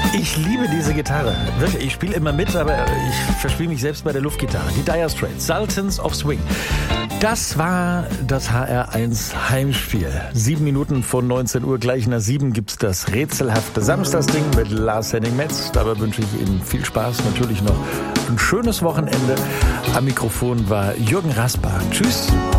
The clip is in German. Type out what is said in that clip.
Ich liebe diese Gitarre. Wirklich, ich spiele immer mit, aber ich verspiele mich selbst bei der Luftgitarre. Die Dire Straits, Sultans of Swing. Das war das HR1 Heimspiel. 7 Minuten vor 19 Uhr, gleich nach 7 gibt's das rätselhafte Samstagsding mit Lars-Henning Metz. Dabei wünsche ich Ihnen viel Spaß, natürlich noch ein schönes Wochenende. Am Mikrofon war Jürgen Rasper. Tschüss.